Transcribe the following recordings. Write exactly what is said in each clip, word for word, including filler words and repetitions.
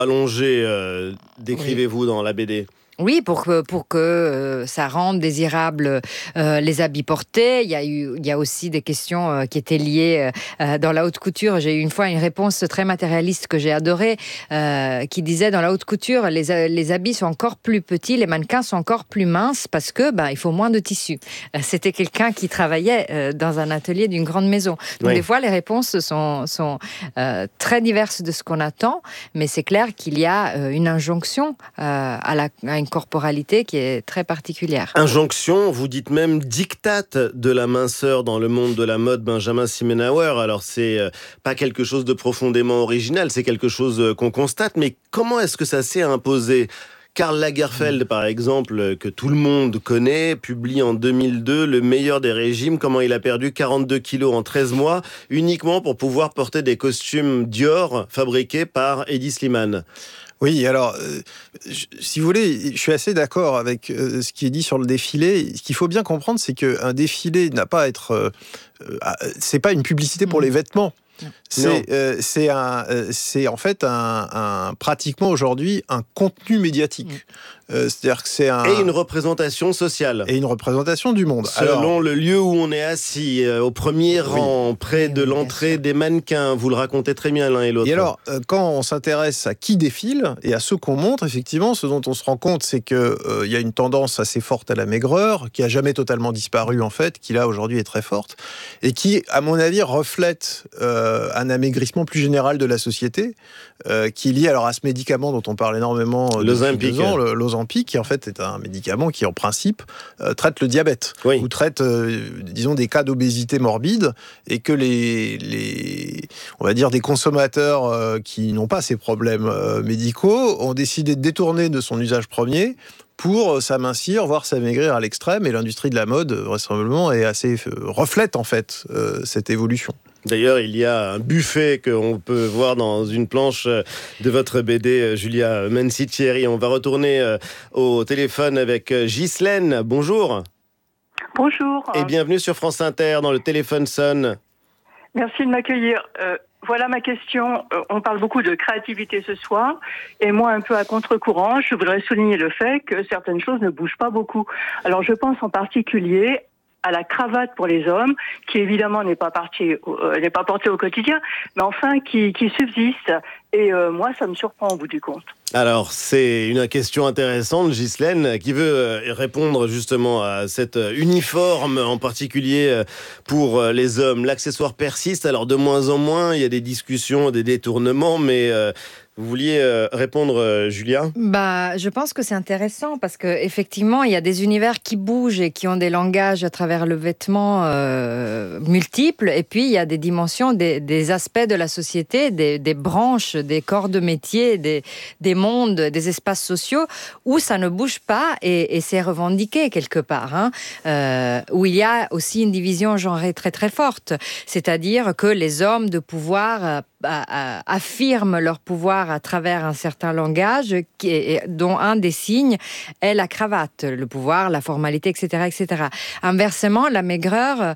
allongé, euh, décrivez-vous oui. dans la B D. Oui, pour que, pour que euh, ça rende désirable euh, les habits portés. Il y a eu, il y a aussi des questions euh, qui étaient liées euh, dans la haute couture. J'ai eu une fois une réponse très matérialiste que j'ai adorée, euh, qui disait dans la haute couture, les, les habits sont encore plus petits, les mannequins sont encore plus minces parce que ben, il faut moins de tissu. C'était quelqu'un qui travaillait euh, dans un atelier d'une grande maison. Donc oui. des fois, les réponses sont, sont euh, très diverses de ce qu'on attend, mais c'est clair qu'il y a euh, une injonction euh, à, la, à une corporalité qui est très particulière. Injonction, vous dites même diktat de la minceur dans le monde de la mode, Benjamin Simenauer. Alors c'est euh, pas quelque chose de profondément original, c'est quelque chose euh, qu'on constate, mais comment est-ce que ça s'est imposé ? Karl Lagerfeld, par exemple, que tout le monde connaît, publie en deux mille deux Le meilleur des régimes, comment il a perdu quarante-deux kilos en treize mois, uniquement pour pouvoir porter des costumes Dior fabriqués par Hedi Slimane. Oui, alors, euh, je, si vous voulez, je suis assez d'accord avec euh, ce qui est dit sur le défilé. Ce qu'il faut bien comprendre, c'est qu'un défilé n'a pas à être... Euh, euh, c'est pas une publicité pour mmh. les vêtements. C'est, euh, c'est, un, euh, c'est en fait un, un, pratiquement aujourd'hui un contenu médiatique. Mmh. Euh, c'est-à-dire que c'est un... Et une représentation sociale. Et une représentation du monde. Selon Alors, le lieu où on est assis, euh, au premier oui. rang, près de oui, l'entrée des mannequins. Vous le racontez très bien l'un et l'autre. Et alors, euh, quand on s'intéresse à qui défile et à ceux qu'on montre, effectivement, ce dont on se rend compte, c'est qu'il euh, y a une tendance assez forte à la maigreur, qui n'a jamais totalement disparu en fait, qui là aujourd'hui est très forte, et qui, à mon avis, reflète... Euh, un amaigrissement plus général de la société euh, qui est lié alors à ce médicament dont on parle énormément euh, depuis deux ans, le, l'Ozempic, qui en fait est un médicament qui en principe euh, traite le diabète oui. ou traite euh, disons des cas d'obésité morbide et que les, les on va dire des consommateurs euh, qui n'ont pas ces problèmes euh, médicaux ont décidé de détourner de son usage premier pour s'amincir, voire s'amaigrir à l'extrême, et l'industrie de la mode, vraisemblablement, est assez euh, reflète en fait euh, cette évolution. D'ailleurs, il y a un buffet qu'on peut voir dans une planche de votre B D, Julia Menciceri. On va retourner au téléphone avec Ghislaine. Bonjour. Bonjour. Et bienvenue sur France Inter dans le téléphone sonne. Merci de m'accueillir. Euh, voilà ma question. Euh, on parle beaucoup de créativité ce soir. Et moi, un peu à contre-courant, je voudrais souligner le fait que certaines choses ne bougent pas beaucoup. Alors, je pense en particulier à la cravate pour les hommes, qui évidemment n'est pas, partie, euh, n'est pas portée au quotidien, mais enfin qui, qui subsiste. Et euh, moi, ça me surprend au bout du compte. Alors, c'est une question intéressante, Ghislaine, qui veut répondre justement à cet uniforme en particulier pour les hommes. L'accessoire persiste, alors de moins en moins, il y a des discussions, des détournements, mais... Euh, Vous vouliez euh, répondre, euh, Julia ? Bah, je pense que c'est intéressant parce qu'effectivement, il y a des univers qui bougent et qui ont des langages à travers le vêtement euh, multiples. Et puis, il y a des dimensions, des, des aspects de la société, des, des branches, des corps de métier, des, des mondes, des espaces sociaux où ça ne bouge pas et, et c'est revendiqué quelque part. Hein, euh, où il y a aussi une division genrée très très forte. C'est-à-dire que les hommes de pouvoir... Euh, affirment leur pouvoir à travers un certain langage qui est, dont un des signes est la cravate, le pouvoir, la formalité, et cetera, et cetera. Inversement, la maigreur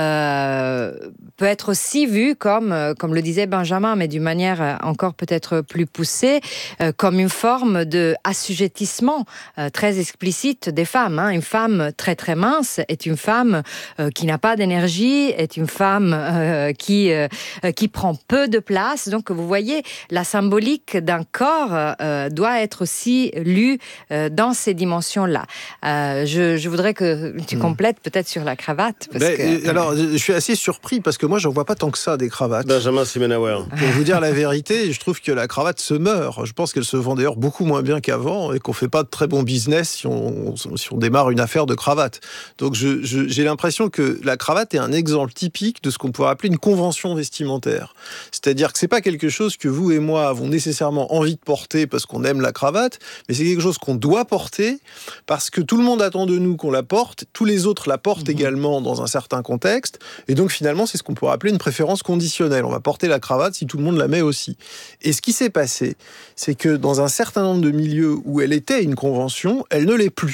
euh, peut être aussi vue comme, comme le disait Benjamin, mais d'une manière encore peut-être plus poussée, euh, comme une forme de assujettissement euh, très explicite des femmes. Hein. Une femme très très mince est une femme euh, qui n'a pas d'énergie, est une femme euh, qui, euh, qui prend peu de place. Donc, vous voyez, la symbolique d'un corps euh, doit être aussi lue euh, dans ces dimensions-là. Euh, je, je voudrais que tu complètes peut-être sur la cravate. Parce Mais, que... Alors, je suis assez surpris parce que moi, j'en vois pas tant que ça des cravates. Benjamin Simenauer. Pour vous dire la vérité, je trouve que la cravate se meurt. Je pense qu'elle se vend d'ailleurs beaucoup moins bien qu'avant et qu'on fait pas de très bon business si on, si on démarre une affaire de cravate. Donc, je, je, j'ai l'impression que la cravate est un exemple typique de ce qu'on pourrait appeler une convention vestimentaire. C'est-à-dire C'est-à-dire que c'est pas quelque chose que vous et moi avons nécessairement envie de porter parce qu'on aime la cravate, mais c'est quelque chose qu'on doit porter parce que tout le monde attend de nous qu'on la porte, tous les autres la portent mmh. également dans un certain contexte, et donc finalement c'est ce qu'on pourrait appeler une préférence conditionnelle. On va porter la cravate si tout le monde la met aussi. Et ce qui s'est passé, c'est que dans un certain nombre de milieux où elle était une convention, elle ne l'est plus.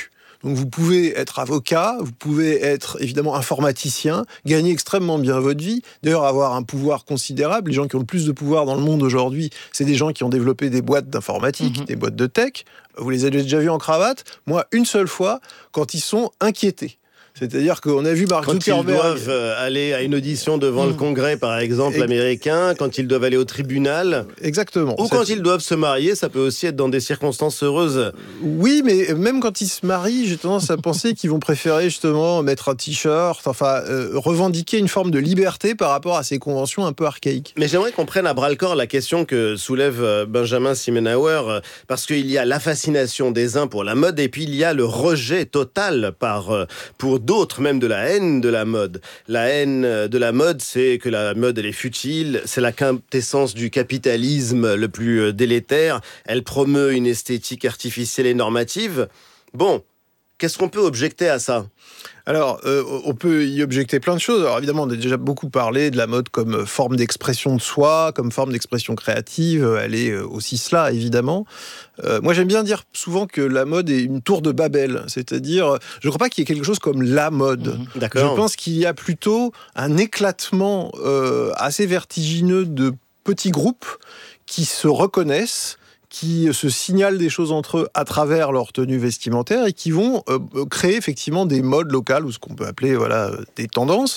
Donc vous pouvez être avocat, vous pouvez être évidemment informaticien, gagner extrêmement bien votre vie, d'ailleurs avoir un pouvoir considérable. Les gens qui ont le plus de pouvoir dans le monde aujourd'hui, c'est des gens qui ont développé des boîtes d'informatique, mmh. des boîtes de tech. Vous les avez déjà vus en cravate? Moi, une seule fois, quand ils sont inquiétés. C'est-à-dire qu'on a vu Mark Zuckerberg... Quand ils doivent aller à une audition devant mmh. le Congrès, par exemple, et... américain, quand ils doivent aller au tribunal... Exactement. Ou quand ils doivent se marier, ça peut aussi être dans des circonstances heureuses. Oui, mais même quand ils se marient, j'ai tendance à penser qu'ils vont préférer justement mettre un t-shirt, enfin, euh, revendiquer une forme de liberté par rapport à ces conventions un peu archaïques. Mais j'aimerais qu'on prenne à bras-le-corps la question que soulève Benjamin Simenauer, parce qu'il y a la fascination des uns pour la mode, et puis il y a le rejet total par, pour d'autres, même de la haine de la mode. La haine de la mode, c'est que la mode, elle est futile, c'est la quintessence du capitalisme le plus délétère, elle promeut une esthétique artificielle et normative. Bon, qu'est-ce qu'on peut objecter à ça ? Alors, euh, on peut y objecter plein de choses. Alors évidemment, on a déjà beaucoup parlé de la mode comme forme d'expression de soi, comme forme d'expression créative. Elle est aussi cela, évidemment. Euh, moi, j'aime bien dire souvent que la mode est une tour de Babel. C'est-à-dire, je ne crois pas qu'il y ait quelque chose comme la mode. Mmh, d'accord. Je pense qu'il y a plutôt un éclatement euh, assez vertigineux de petits groupes qui se reconnaissent, qui se signalent des choses entre eux à travers leur tenue vestimentaire et qui vont euh, créer effectivement des modes locales ou ce qu'on peut appeler voilà, des tendances.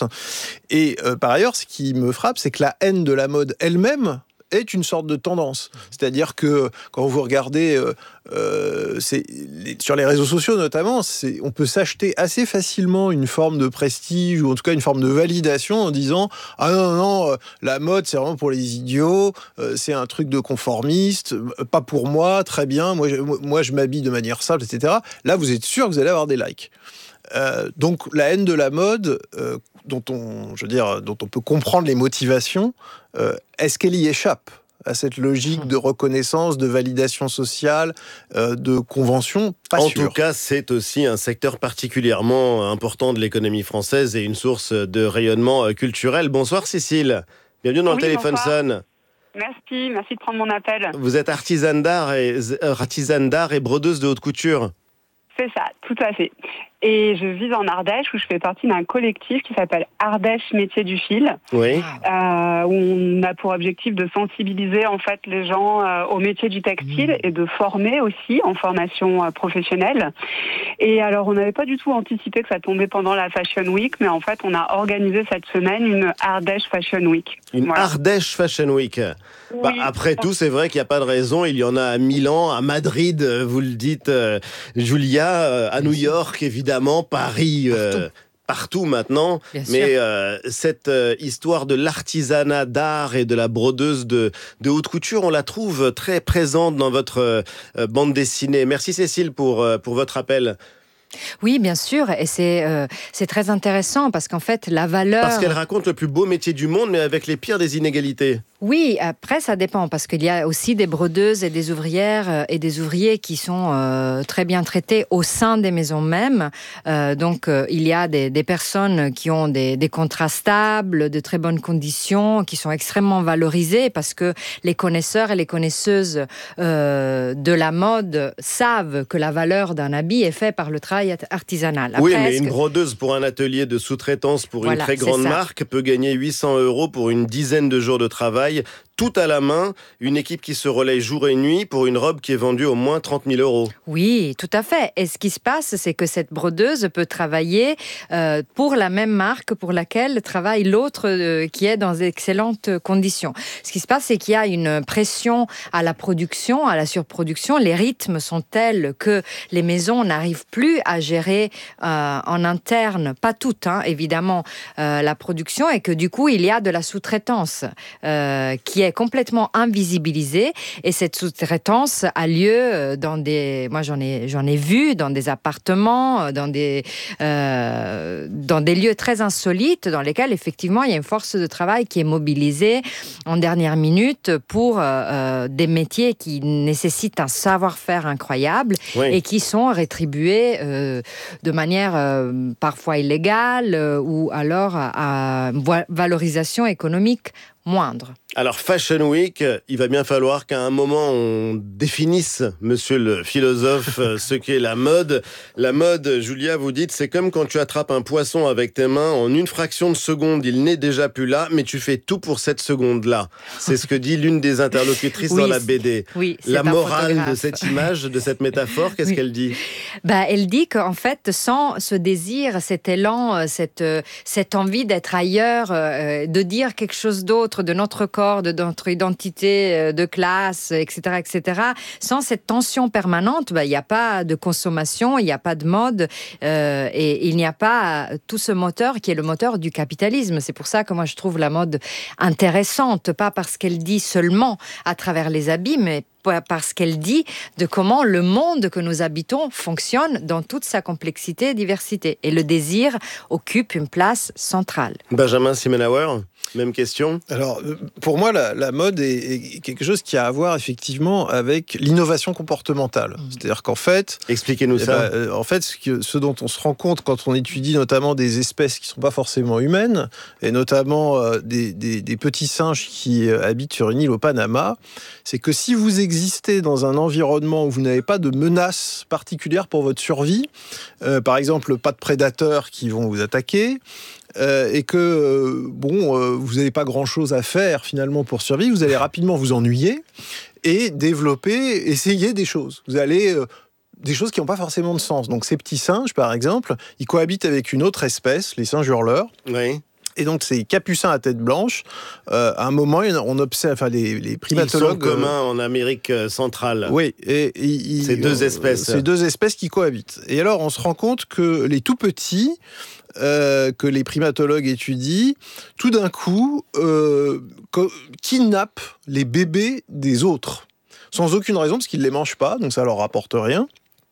Et euh, par ailleurs, ce qui me frappe, c'est que la haine de la mode elle-même est une sorte de tendance. C'est-à-dire que quand vous regardez euh, euh, c'est, les, sur les réseaux sociaux notamment, c'est, on peut s'acheter assez facilement une forme de prestige ou en tout cas une forme de validation en disant « Ah non, non, non, euh, la mode c'est vraiment pour les idiots, euh, c'est un truc de conformiste, euh, pas pour moi, très bien, moi je, moi, je m'habille de manière simple, et cetera » Là, vous êtes sûr que vous allez avoir des likes. Euh, donc la haine de la mode, euh, dont on, je veux dire, dont on peut comprendre les motivations, euh, est-ce qu'elle y échappe à cette logique de reconnaissance, de validation sociale, euh, de convention? Pas en sûr. tout cas, c'est aussi un secteur particulièrement important de l'économie française et une source de rayonnement culturel. Bonsoir Cécile, bienvenue dans oui, le téléphone sonne. Merci, merci de prendre mon appel. Vous êtes artisane d'art et, artisane d'art et brodeuse de haute couture. C'est ça, tout à fait. Et je vis en Ardèche où je fais partie d'un collectif qui s'appelle Ardèche Métiers du Fil. Oui. Euh, où on a pour objectif de sensibiliser en fait les gens euh, au métier du textile mmh. et de former aussi en formation euh, professionnelle. Et alors on n'avait pas du tout anticipé que ça tombait pendant la Fashion Week, mais en fait on a organisé cette semaine une Ardèche Fashion Week. Une voilà. Ardèche Fashion Week. Oui. Bah, après tout, c'est vrai qu'il n'y a pas de raison. Il y en a à Milan, à Madrid, vous le dites, euh, Julia, euh, à New York, évidemment, Paris. Euh, partout. Partout maintenant, Bien mais euh, cette euh, histoire de l'artisanat d'art et de la brodeuse de, de haute couture, on la trouve très présente dans votre euh, bande dessinée. Merci Cécile pour, euh, pour votre appel. Oui, bien sûr, et c'est, euh, c'est très intéressant parce qu'en fait, la valeur... Parce qu'elle raconte le plus beau métier du monde, mais avec les pires des inégalités. Oui, après, ça dépend, parce qu'il y a aussi des brodeuses et des ouvrières et des ouvriers qui sont euh, très bien traités au sein des maisons mêmes. Euh, donc, euh, il y a des, des personnes qui ont des, des contrats stables, de très bonnes conditions, qui sont extrêmement valorisées, parce que les connaisseurs et les connaisseuses euh, de la mode savent que la valeur d'un habit est faite par le travail artisanal. Après, oui, mais une brodeuse pour un atelier de sous-traitance pour voilà, une très grande marque peut gagner huit cents euros pour une dizaine de jours de travail, tout à la main, une équipe qui se relaye jour et nuit pour une robe qui est vendue au moins trente mille euros. Oui, tout à fait. Et ce qui se passe, c'est que cette brodeuse peut travailler euh, pour la même marque pour laquelle travaille l'autre euh, qui est dans d'excellentes conditions. Ce qui se passe, c'est qu'il y a une pression à la production, à la surproduction. Les rythmes sont tels que les maisons n'arrivent plus à gérer euh, en interne, pas toutes, hein, évidemment, euh, la production, et que du coup, il y a de la sous-traitance euh, qui est complètement invisibilisée, et cette sous-traitance a lieu dans des, moi j'en ai j'en ai vu dans des appartements, dans des euh, dans des lieux très insolites dans lesquels effectivement il y a une force de travail qui est mobilisée en dernière minute pour euh, des métiers qui nécessitent un savoir-faire incroyable oui. et qui sont rétribués euh, de manière euh, parfois illégale euh, ou alors à, à valorisation économique moindre. Alors, Fashion Week, il va bien falloir qu'à un moment, on définisse, monsieur le philosophe, ce qu'est la mode. La mode, Julia, vous dites, c'est comme quand tu attrapes un poisson avec tes mains. En une fraction de seconde, il n'est déjà plus là, mais tu fais tout pour cette seconde-là. C'est ce que dit l'une des interlocutrices oui, dans la B D. Oui, la morale de cette image, de cette métaphore, qu'est-ce oui. qu'elle dit ? Bah, elle dit qu'en fait, sans ce désir, cet élan, cette, cette envie d'être ailleurs, de dire quelque chose d'autre de notre corps, de notre identité de classe, et cetera, et cetera. Sans cette tension permanente, bah, il n'y a pas de consommation, il n'y a pas de mode, euh, et il n'y a pas tout ce moteur qui est le moteur du capitalisme. C'est pour ça que moi je trouve la mode intéressante, pas parce qu'elle dit seulement à travers les habits, mais parce qu'elle dit de comment le monde que nous habitons fonctionne dans toute sa complexité et diversité. Et le désir occupe une place centrale. Benjamin Simenauer, même question. Alors, pour moi, la, la mode est, est quelque chose qui a à voir effectivement avec l'innovation comportementale. Mmh. C'est-à-dire qu'en fait... Expliquez-nous ça. Ben, en fait, ce, que, ce dont on se rend compte quand on étudie notamment des espèces qui ne sont pas forcément humaines, et notamment euh, des, des, des petits singes qui euh, habitent sur une île au Panama, c'est que si vous existez dans un environnement où vous n'avez pas de menaces particulières pour votre survie, euh, par exemple, pas de prédateurs qui vont vous attaquer, euh, et que, euh, bon, euh, vous n'avez pas grand-chose à faire finalement pour survivre, vous allez rapidement vous ennuyer et développer, essayer des choses. Vous allez... Euh, des choses qui n'ont pas forcément de sens. Donc ces petits singes, par exemple, ils cohabitent avec une autre espèce, les singes hurleurs. Oui. Et donc, ces capucins à tête blanche, euh, à un moment, on observe, enfin, les, les primatologues... Ils sont communs en Amérique centrale. Oui. Et, et, et, ces deux espèces. Ces deux espèces qui cohabitent. Et alors, on se rend compte que les tout-petits, euh, que les primatologues étudient, tout d'un coup, euh, kidnappent les bébés des autres. Sans aucune raison, parce qu'ils ne les mangent pas, donc ça leur rapporte rien.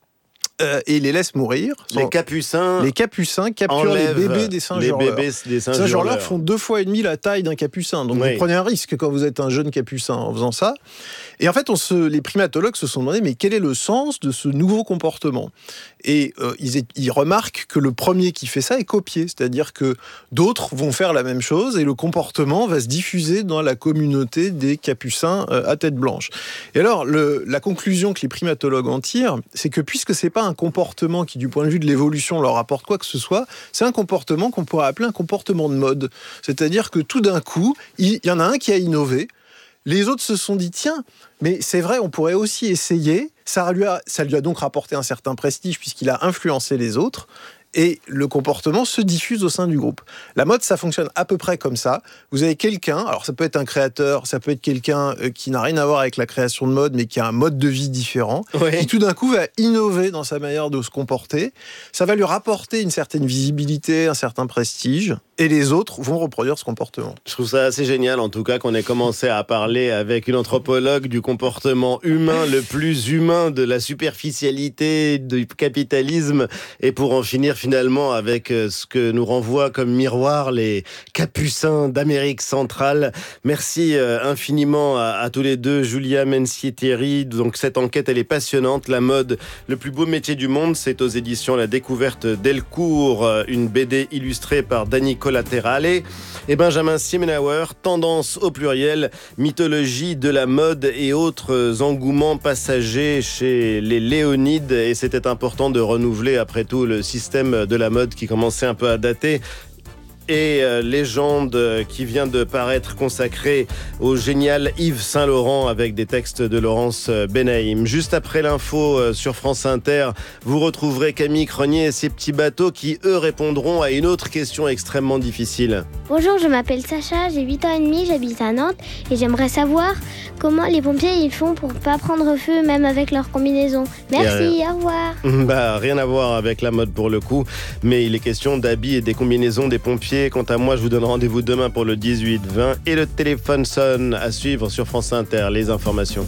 Euh, et les laisse mourir. Les capucins, les capucins capturent les bébés des singes hurleurs. Les bébés des singes, singes hurleurs font deux fois et demi la taille d'un capucin. Donc oui. Vous prenez un risque quand vous êtes un jeune capucin en faisant ça. Et en fait, on se, les primatologues se sont demandé mais quel est le sens de ce nouveau comportement ? Et euh, ils, ils remarquent que le premier qui fait ça est copié, c'est-à-dire que d'autres vont faire la même chose et le comportement va se diffuser dans la communauté des capucins euh, à tête blanche. Et alors, le, la conclusion que les primatologues en tirent, c'est que puisque c'est pas un comportement qui, du point de vue de l'évolution, leur apporte quoi que ce soit, c'est un comportement qu'on pourrait appeler un comportement de mode. C'est-à-dire que tout d'un coup, il y en a un qui a innové, les autres se sont dit, tiens, mais c'est vrai, on pourrait aussi essayer. Ça lui a, ça lui a donc rapporté un certain prestige puisqu'il a influencé les autres. Et le comportement se diffuse au sein du groupe. La mode, ça fonctionne à peu près comme ça. Vous avez quelqu'un, alors ça peut être un créateur, ça peut être quelqu'un qui n'a rien à voir avec la création de mode, mais qui a un mode de vie différent, ouais. qui tout d'un coup va innover dans sa manière de se comporter. Ça va lui rapporter une certaine visibilité, un certain prestige, et les autres vont reproduire ce comportement. Je trouve ça assez génial, en tout cas, qu'on ait commencé à parler avec une anthropologue du comportement humain, le plus humain de la superficialité, du capitalisme, et pour en finir finalement avec ce que nous renvoient comme miroir les capucins d'Amérique centrale. Merci infiniment à, à tous les deux, Julia Mencier-Thierry. Donc cette enquête, elle est passionnante. La mode, le plus beau métier du monde, c'est aux éditions La Découverte Delcourt, une B D illustrée par Dani Collaterale et Benjamin Simenauer. Tendance au pluriel, mythologie de la mode et autres engouements passagers chez les Léonides. Et c'était important de renouveler après tout le système de la mode qui commençait un peu à dater. Et euh, légende qui vient de paraître consacrée au génial Yves Saint-Laurent avec des textes de Laurence Benaïm. Juste après l'info euh, sur France Inter, vous retrouverez Camille Cronier et ses petits bateaux qui, eux, répondront à une autre question extrêmement difficile. Bonjour, je m'appelle Sacha, j'ai huit ans et demi, j'habite à Nantes et j'aimerais savoir comment les pompiers ils font pour pas prendre feu même avec leur combinaison. Merci, au revoir. Bah, rien à voir avec la mode pour le coup, mais il est question d'habits et des combinaisons des pompiers. Quant à moi, je vous donne rendez-vous demain pour le dix-huit vingt et le téléphone sonne. À suivre sur France Inter, les informations.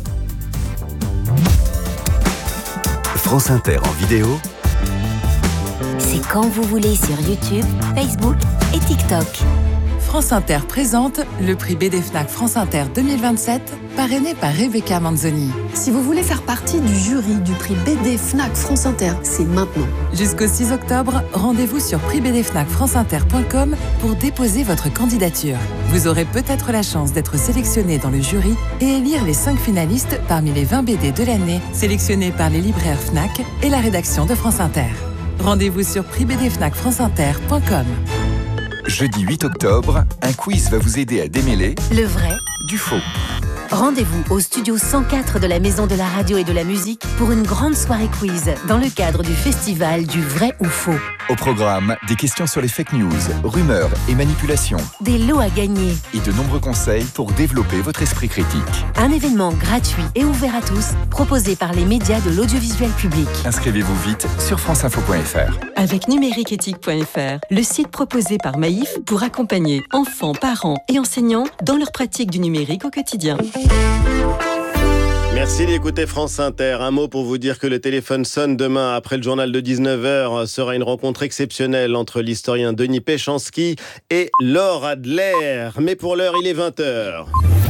France Inter en vidéo. C'est quand vous voulez sur YouTube, Facebook et TikTok. France Inter présente le prix B D Fnac France Inter deux mille vingt-sept, parrainé par Rebecca Manzoni. Si vous voulez faire partie du jury du prix B D Fnac France Inter, c'est maintenant. Jusqu'au six octobre, rendez-vous sur prix b d fnac france inter point com pour déposer votre candidature. Vous aurez peut-être la chance d'être sélectionné dans le jury et élire les cinq finalistes parmi les vingt B D de l'année, sélectionnés par les libraires Fnac et la rédaction de France Inter. Rendez-vous sur prix b d fnac france inter point com. Jeudi huit octobre, un quiz va vous aider à démêler le vrai du faux. Rendez-vous au studio cent quatre de la Maison de la Radio et de la Musique pour une grande soirée quiz dans le cadre du festival du vrai ou faux. Au programme, des questions sur les fake news, rumeurs et manipulations. Des lots à gagner. Et de nombreux conseils pour développer votre esprit critique. Un événement gratuit et ouvert à tous, proposé par les médias de l'audiovisuel public. Inscrivez-vous vite sur franceinfo point f r. Avec numériqueéthique point f r, le site proposé par Maïf pour accompagner enfants, parents et enseignants dans leur pratique du numérique au quotidien. Merci d'écouter France Inter. Un mot pour vous dire que le téléphone sonne demain après le journal de dix-neuf heures. Sera une rencontre exceptionnelle entre l'historien Denis Péchanski et Laure Adler. Mais pour l'heure, il est vingt heures.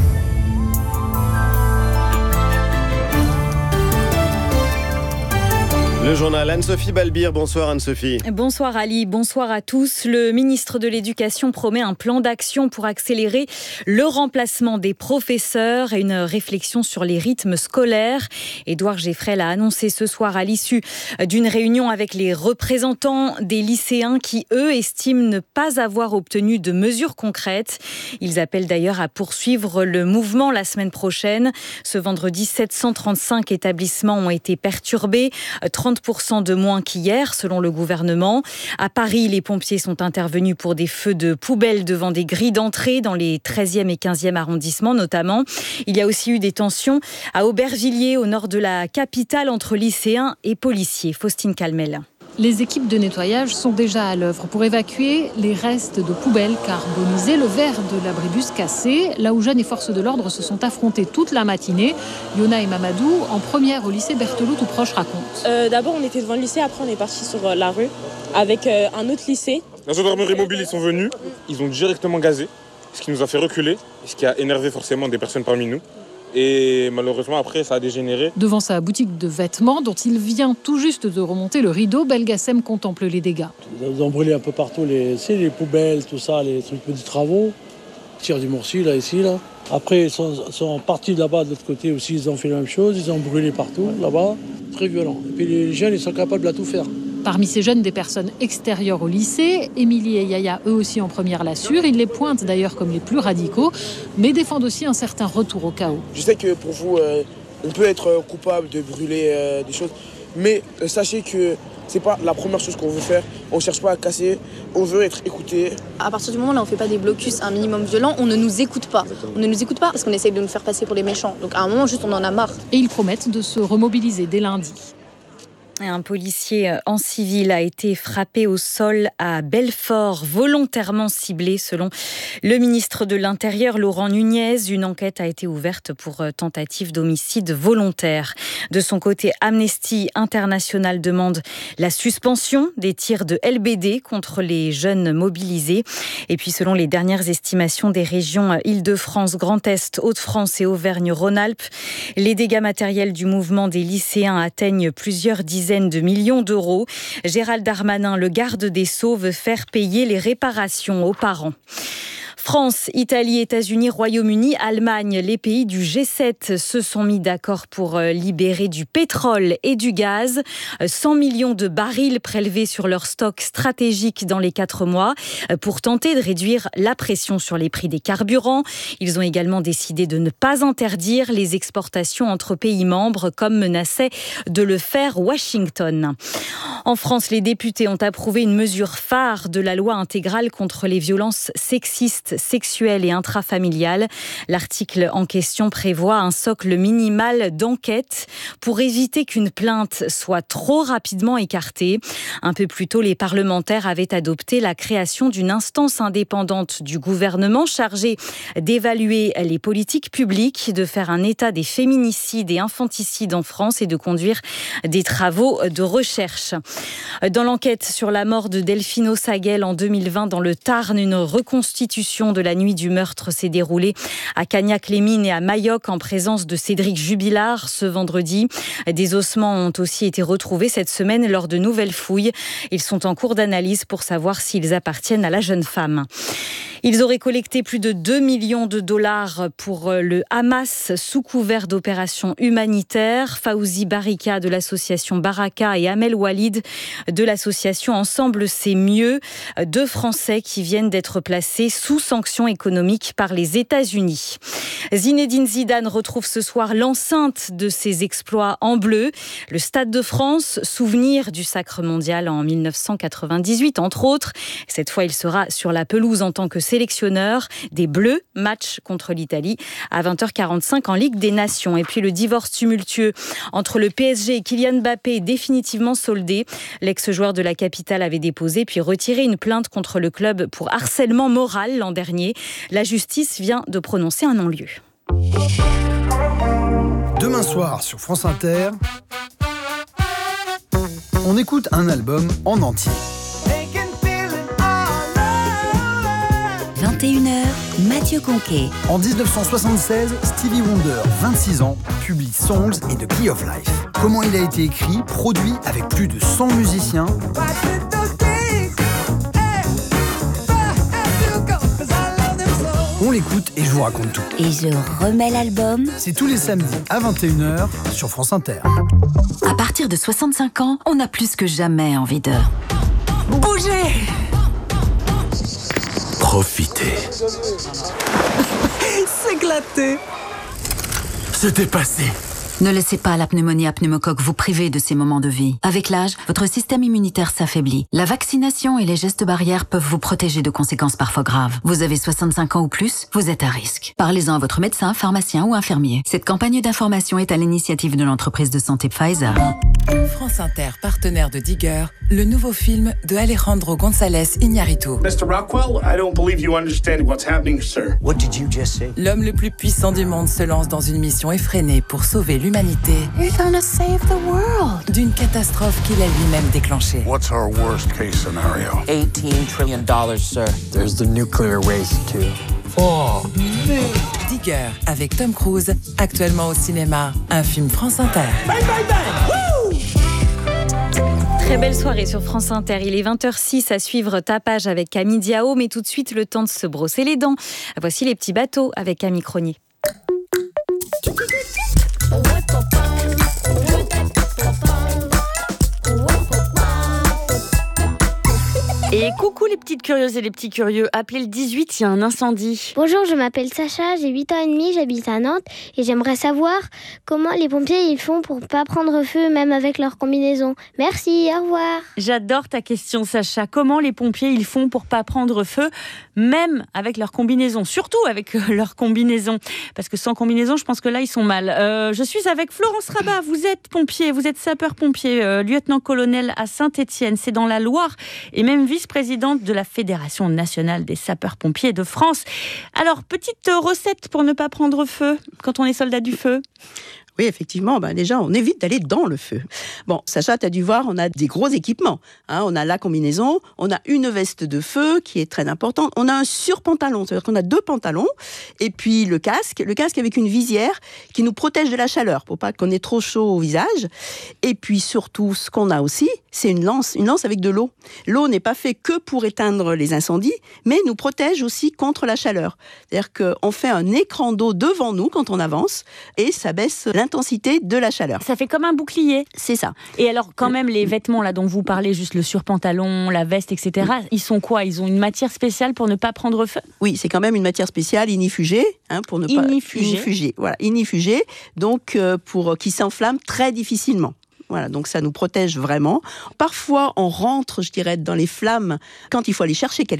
Le journal Anne-Sophie Balbir. Bonsoir Anne-Sophie. Bonsoir Ali, bonsoir à tous. Le ministre de l'Éducation promet un plan d'action pour accélérer le remplacement des professeurs et une réflexion sur les rythmes scolaires. Édouard Geffrel a annoncé ce soir à l'issue d'une réunion avec les représentants des lycéens qui, eux, estiment ne pas avoir obtenu de mesures concrètes. Ils appellent d'ailleurs à poursuivre le mouvement la semaine prochaine. Ce vendredi, sept cent trente-cinq établissements ont été perturbés, trente pour cent de moins qu'hier, selon le gouvernement. À Paris, les pompiers sont intervenus pour des feux de poubelles devant des grilles d'entrée dans les treizième et quinzième arrondissements notamment. Il y a aussi eu des tensions à Aubervilliers, au nord de la capitale, entre lycéens et policiers. Faustine Calmel. Les équipes de nettoyage sont déjà à l'œuvre pour évacuer les restes de poubelles carbonisées, le verre de l'abribus cassé, là où jeunes et forces de l'ordre se sont affrontés toute la matinée. Yona et Mamadou, en première au lycée Berthelot, tout proche, racontent. Euh, d'abord, on était devant le lycée, après on est parti sur la rue avec euh, un autre lycée. La gendarmerie mobile, ils sont venus, ils ont directement gazé, ce qui nous a fait reculer, ce qui a énervé forcément des personnes parmi nous. Et malheureusement, après, ça a dégénéré. Devant sa boutique de vêtements, dont il vient tout juste de remonter le rideau, Belgacem contemple les dégâts. Ils ont brûlé un peu partout les, les poubelles, tout ça, les trucs des travaux. Tir du Mourcy, là, ici, là. Après, ils sont, sont partis là-bas, de l'autre côté aussi, ils ont fait la même chose. Ils ont brûlé partout, là-bas. Très violent. Et puis les jeunes, ils sont capables de tout faire. Parmi ces jeunes, des personnes extérieures au lycée. Émilie et Yaya, eux aussi en première l'assurent. Ils les pointent d'ailleurs comme les plus radicaux, mais défendent aussi un certain retour au chaos. Je sais que pour vous, euh, on peut être coupable de brûler euh, des choses, mais euh, sachez que c'est pas la première chose qu'on veut faire. On cherche pas à casser, on veut être écouté. À partir du moment où là, on fait pas des blocus un minimum violents, on ne nous écoute pas. On ne nous écoute pas parce qu'on essaye de nous faire passer pour les méchants. Donc à un moment, juste, on en a marre. Et ils promettent de se remobiliser dès lundi. Un policier en civil a été frappé au sol à Belfort, volontairement ciblé selon le ministre de l'Intérieur Laurent Nunez. Une enquête a été ouverte pour tentative d'homicide volontaire. De son côté, Amnesty International demande la suspension des tirs de L B D contre les jeunes mobilisés. Et puis selon les dernières estimations des régions Île-de-France, Grand Est, Hauts-de-France et Auvergne-Rhône-Alpes, les dégâts matériels du mouvement des lycéens atteignent plusieurs dizaines de millions d'euros. Gérald Darmanin, le garde des Sceaux, veut faire payer les réparations aux parents. France, Italie, États-Unis, Royaume-Uni, Allemagne, les pays du G sept se sont mis d'accord pour libérer du pétrole et du gaz. cent millions de barils prélevés sur leur stock stratégique dans les quatre mois pour tenter de réduire la pression sur les prix des carburants. Ils ont également décidé de ne pas interdire les exportations entre pays membres comme menaçait de le faire Washington. En France, les députés ont approuvé une mesure phare de la loi intégrale contre les violences sexistes, sexuelles et intrafamiliales. L'article en question prévoit un socle minimal d'enquête pour éviter qu'une plainte soit trop rapidement écartée. Un peu plus tôt, les parlementaires avaient adopté la création d'une instance indépendante du gouvernement chargée d'évaluer les politiques publiques, de faire un état des féminicides et infanticides en France et de conduire des travaux de recherche. Dans l'enquête sur la mort de Delphine Saguel en deux mille vingt dans le Tarn, une reconstitution de la nuit du meurtre s'est déroulée à Cagnac-les-Mines et à Mayoc en présence de Cédric Jubilard ce vendredi. Des ossements ont aussi été retrouvés cette semaine lors de nouvelles fouilles. Ils sont en cours d'analyse pour savoir s'ils appartiennent à la jeune femme. Ils auraient collecté plus de deux millions de dollars pour le Hamas sous couvert d'opérations humanitaires. Fawzi Barika de l'association Baraka et Amel Walid de l'association Ensemble c'est mieux. Deux Français qui viennent d'être placés sous sanctions économiques par les États-Unis. Zinedine Zidane retrouve ce soir l'enceinte de ses exploits en bleu. Le Stade de France, souvenir du sacre mondial en mille neuf cent quatre-vingt-dix-huit, entre autres. Cette fois, il sera sur la pelouse en tant que sélectionneur des Bleus, match contre l'Italie à vingt heures quarante-cinq en Ligue des Nations. Et puis le divorce tumultueux entre le P S G et Kylian Mbappé est définitivement soldé. L'ex-joueur de la capitale avait déposé puis retiré une plainte contre le club pour harcèlement moral l'an dernier. La justice vient de prononcer un non-lieu. Demain soir sur France Inter, on écoute un album en entier. vingt et une heures, Mathieu Conquet. En dix-neuf cent soixante-seize, Stevie Wonder, vingt-six ans, publie Songs et The Key of Life. Comment il a été écrit, produit avec plus de cent musiciens. On l'écoute et je vous raconte tout. Et je remets l'album. C'est tous les samedis à vingt et une heures sur France Inter. À partir de soixante-cinq ans, on a plus que jamais envie de bouger. Profitez. S'éclater. Se dépasser. Ne laissez pas la pneumonie à pneumocoque vous priver de ces moments de vie. Avec l'âge, votre système immunitaire s'affaiblit. La vaccination et les gestes barrières peuvent vous protéger de conséquences parfois graves. Vous avez soixante-cinq ans ou plus, vous êtes à risque. Parlez-en à votre médecin, pharmacien ou infirmier. Cette campagne d'information est à l'initiative de l'entreprise de santé Pfizer. France Inter, partenaire de Digger, le nouveau film de Alejandro González Iñárritu. mister Rockwell, I don't believe you understand what's happening, sir. What did you just say? L'homme le plus puissant du monde se lance dans une mission effrénée pour sauver l'humanité. You're gonna save the world. D'une catastrophe qu'il a lui-même déclenchée. What's our worst case scenario? eighteen trillion dollars, sir. There's the nuclear waste too. Oh, Digger, avec Tom Cruise, actuellement au cinéma, un film France Inter. Bang, bang, bang. Woo! Très belle soirée sur France Inter. Il est vingt heures six à suivre Tapage avec Camille Diao, mais tout de suite le temps de se brosser les dents. Voici les petits bateaux avec Camille Cronier. Et coucou les petites curieuses et les petits curieux, appelez le dix-huit, il y a un incendie. Bonjour, je m'appelle Sacha, j'ai huit ans et demi, j'habite à Nantes et j'aimerais savoir comment les pompiers ils font pour pas prendre feu même avec leur combinaison. Merci, au revoir. J'adore ta question Sacha, comment les pompiers ils font pour pas prendre feu même avec leur combinaison, surtout avec leur combinaison, parce que sans combinaison je pense que là ils sont mal. Euh, je suis avec Florence Rabat, vous êtes pompier, vous êtes sapeur-pompier, euh, lieutenant-colonel à Saint-Étienne, c'est dans la Loire et même vice-présidente de la Fédération nationale des sapeurs-pompiers de France. Alors, petite recette pour ne pas prendre feu quand on est soldat du feu. Oui, effectivement, ben déjà, on évite d'aller dans le feu. Bon, Sacha, tu as dû voir, on a des gros équipements. Hein, on a la combinaison, on a une veste de feu qui est très importante, on a un surpantalon, c'est-à-dire qu'on a deux pantalons, et puis le casque, le casque avec une visière qui nous protège de la chaleur, pour pas qu'on ait trop chaud au visage. Et puis surtout, ce qu'on a aussi, c'est une lance, une lance avec de l'eau. L'eau n'est pas faite que pour éteindre les incendies, mais nous protège aussi contre la chaleur. C'est-à-dire qu'on fait un écran d'eau devant nous quand on avance, et ça baisse l'intensité de la chaleur. Ça fait comme un bouclier. C'est ça. Et alors, quand même, les vêtements là dont vous parlez, juste le surpantalon, la veste, et cetera, ils sont quoi? Ils ont une matière spéciale pour ne pas prendre feu? Oui, c'est quand même une matière spéciale, inifugée, hein, pour ne pas inifugée. inifugée. Voilà, inifugée, donc euh, pour qui s'enflamme très difficilement. Voilà, donc ça nous protège vraiment. Parfois, on rentre, je dirais, dans les flammes quand il faut aller chercher quelqu'un.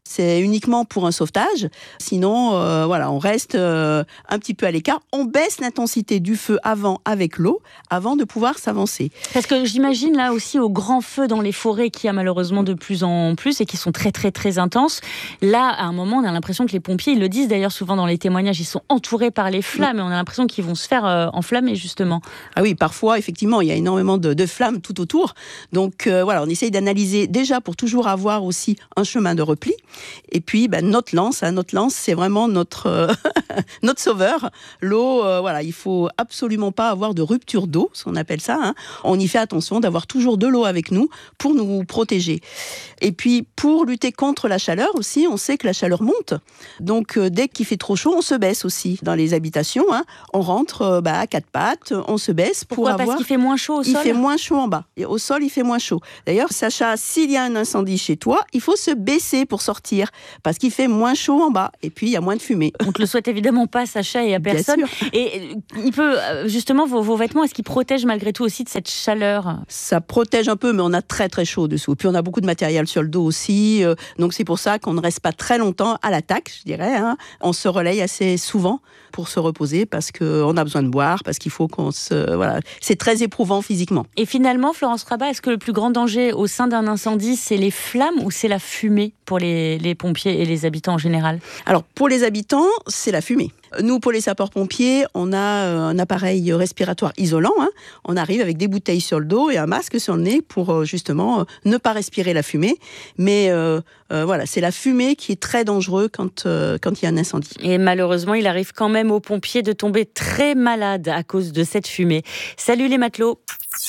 c'est uniquement pour un sauvetage. Sinon, euh, voilà, on reste euh, un petit peu à l'écart. On baisse l'intensité du feu avant avec l'eau, avant de pouvoir s'avancer. Parce que j'imagine là aussi aux grands feux dans les forêts qu'il y a malheureusement de plus en plus et qui sont très très très intenses. Là, à un moment, on a l'impression que les pompiers, ils le disent d'ailleurs souvent dans les témoignages, ils sont entourés par les flammes et on a l'impression qu'ils vont se faire euh, enflammer justement. Ah oui, parfois, effectivement, il y a énormément de, de flammes tout autour. Donc euh, voilà, on essaye d'analyser déjà pour toujours avoir aussi un chemin de repli. Et puis, ben, notre lance, hein, notre lance, c'est vraiment notre, euh, notre sauveur. L'eau, euh, voilà, il faut absolument pas avoir de rupture d'eau, ce qu'on appelle ça. Hein. On y fait attention d'avoir toujours de l'eau avec nous pour nous protéger. Et puis, pour lutter contre la chaleur aussi, on sait que la chaleur monte. Donc, euh, dès qu'il fait trop chaud, on se baisse aussi. Dans les habitations, hein, on rentre euh, bah, à quatre pattes, on se baisse pour Pourquoi ? avoir... Parce qu'il fait moins chaud au sol ? Il fait moins chaud en bas. Et au sol, il fait moins chaud. D'ailleurs, Sacha, s'il y a un incendie chez toi, il faut se baisser pour sortir parce qu'il fait moins chaud en bas et puis il y a moins de fumée. On ne te le souhaite évidemment pas, Sacha, et à personne. Et il peut, justement, vos, vos vêtements, est-ce qu'ils protègent malgré tout aussi de cette chaleur ? Ça protège un peu, mais on a très très chaud dessous. Puis on a beaucoup de matériel sur le dos aussi. Euh, donc c'est pour ça qu'on ne reste pas très longtemps à l'attaque, je dirais. Hein. On se relaye assez souvent pour se reposer parce qu'on a besoin de boire, parce qu'il faut qu'on se... Voilà. C'est très éprouvant physiquement. Et finalement, Florence Rabat, est-ce que le plus grand danger au sein d'un incendie, c'est les flammes ou c'est la fumée pour les, les pompiers et les habitants en général ? Alors, pour les habitants, c'est la fumée. Nous, pour les sapeurs-pompiers, on a un appareil respiratoire isolant. Hein. On arrive avec des bouteilles sur le dos et un masque sur le nez pour justement ne pas respirer la fumée. Mais euh, euh, voilà, c'est la fumée qui est très dangereuse quand, euh, quand il y a un incendie. Et malheureusement, il arrive quand même aux pompiers de tomber très malades à cause de cette fumée. Salut les matelots.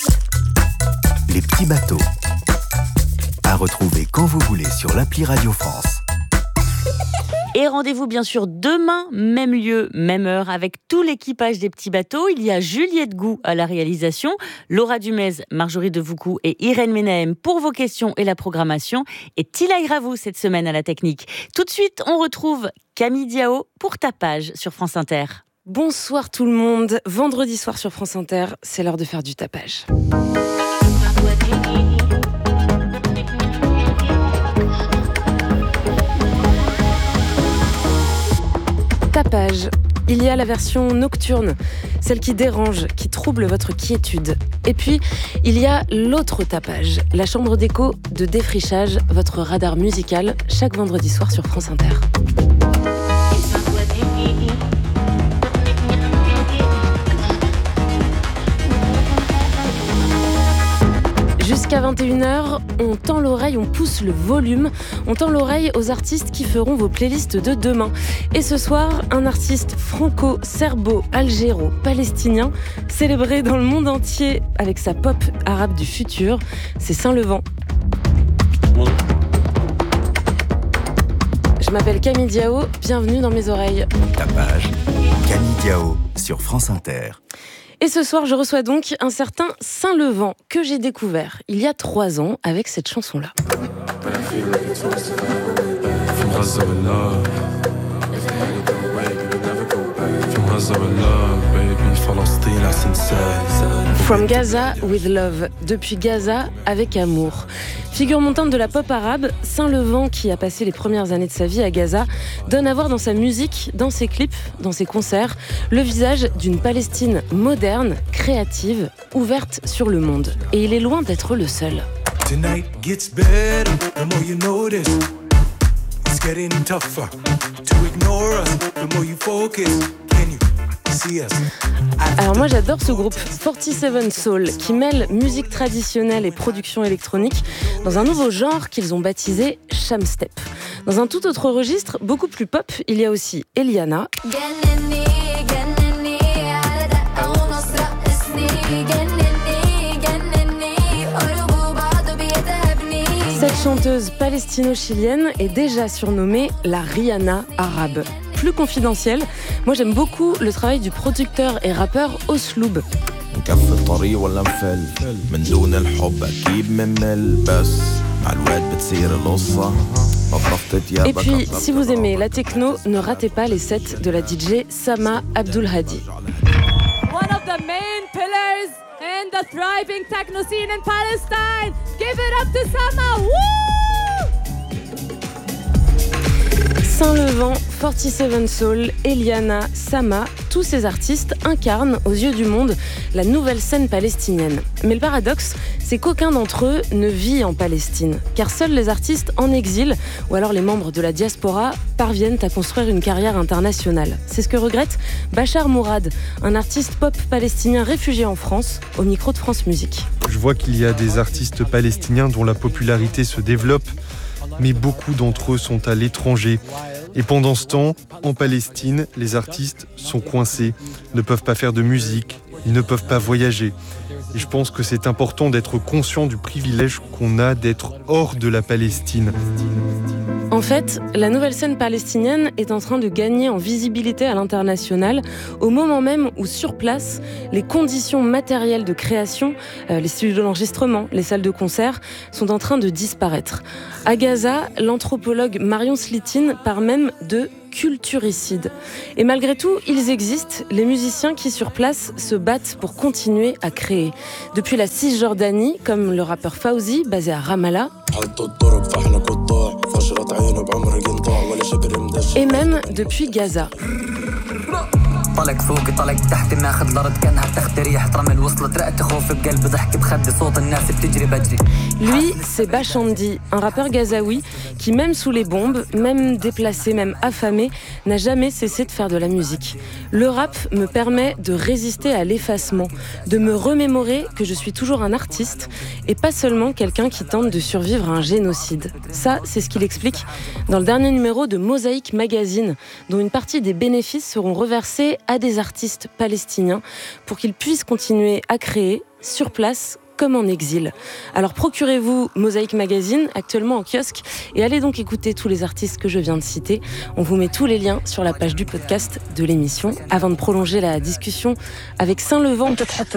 Les petits bateaux. À retrouver quand vous voulez sur l'appli Radio France. Et rendez-vous bien sûr demain, même lieu, même heure, avec tout l'équipage des petits bateaux. Il y a Juliette Gou à la réalisation, Laura Dumez, Marjorie Devoucou et Irène Ménahem pour vos questions et la programmation, et Tila Gravou cette semaine à la technique. Tout de suite, on retrouve Camille Diao pour Tapage sur France Inter. Bonsoir tout le monde. Vendredi soir sur France Inter, c'est l'heure de faire du tapage. Tapage. Il y a la version nocturne, celle qui dérange, qui trouble votre quiétude. Et puis, il y a l'autre tapage, la chambre d'écho de défrichage, votre radar musical, chaque vendredi soir sur France Inter. Jusqu'à vingt et une heures, on tend l'oreille, on pousse le volume, on tend l'oreille aux artistes qui feront vos playlists de demain. Et ce soir, un artiste franco-serbo-algéro-palestinien, célébré dans le monde entier avec sa pop arabe du futur, c'est Saint-Levant. Je m'appelle Camille Diao, bienvenue dans mes oreilles. Tapage, Camille Diao sur France Inter. Et ce soir, je reçois donc un certain Saint-Levant que j'ai découvert il y a trois ans avec cette chanson-là. From Gaza with Love, depuis Gaza avec amour. Figure montante de la pop arabe, Saint-Levant, qui a passé les premières années de sa vie à Gaza, donne à voir dans sa musique, dans ses clips, dans ses concerts, le visage d'une Palestine moderne, créative, ouverte sur le monde. Et il est loin d'être le seul. Tonight gets better, the more you notice. It's getting tougher to ignore us, the more you focus. Can you see us? Alors moi j'adore ce groupe forty-seven Soul qui mêle musique traditionnelle et production électronique dans un nouveau genre qu'ils ont baptisé Shamstep. Dans un tout autre registre, beaucoup plus pop, il y a aussi Eliana. Cette chanteuse palestino-chilienne est déjà surnommée la Rihanna arabe. Plus confidentielle, moi j'aime beaucoup le travail du producteur et rappeur Osloub. Et puis, si vous aimez la techno, ne ratez pas les sets de la D J Sama Abdulhadi. One of the main pillars in the thriving techno scene in Palestine. Give it up to Sama. Woo! Saint-Levant, quarante-sept Soul, Eliana, Sama, tous ces artistes incarnent aux yeux du monde la nouvelle scène palestinienne. Mais le paradoxe, c'est qu'aucun d'entre eux ne vit en Palestine, car seuls les artistes en exil ou alors les membres de la diaspora parviennent à construire une carrière internationale. C'est ce que regrette Bachar Mourad, un artiste pop palestinien réfugié en France, au micro de France Musique. Je vois qu'il y a des artistes palestiniens dont la popularité se développe, mais beaucoup d'entre eux sont à l'étranger. Et pendant ce temps, en Palestine, les artistes sont coincés, ne peuvent pas faire de musique, ils ne peuvent pas voyager. Et je pense que c'est important d'être conscient du privilège qu'on a d'être hors de la Palestine. En fait, la nouvelle scène palestinienne est en train de gagner en visibilité à l'international au moment même où, sur place, les conditions matérielles de création, euh, les studios d'enregistrement, les salles de concert, sont en train de disparaître. À Gaza, l'anthropologue Marion Slitine parle même de culturicide. Et malgré tout, ils existent, les musiciens qui sur place se battent pour continuer à créer. Depuis la Cisjordanie, comme le rappeur Fawzi, basé à Ramallah, et même depuis Gaza. Lui, c'est Bachandi, un rappeur gazaoui qui, même sous les bombes, même déplacé, même affamé, n'a jamais cessé de faire de la musique. Le rap me permet de résister à l'effacement, de me remémorer que je suis toujours un artiste et pas seulement quelqu'un qui tente de survivre à un génocide. Ça, c'est ce qu'il explique dans le dernier numéro de Mosaïque Magazine, dont une partie des bénéfices seront reversés à des artistes palestiniens pour qu'ils puissent continuer à créer sur place comme en exil. Alors procurez-vous Mosaïque Magazine, actuellement en kiosque, et allez donc écouter tous les artistes que je viens de citer. On vous met tous les liens sur la page du podcast de l'émission. Avant de prolonger la discussion avec Saint-Levant,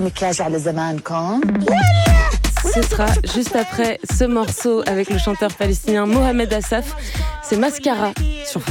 ce sera juste après ce morceau avec le chanteur palestinien Mohamed Assaf. C'est Mascara sur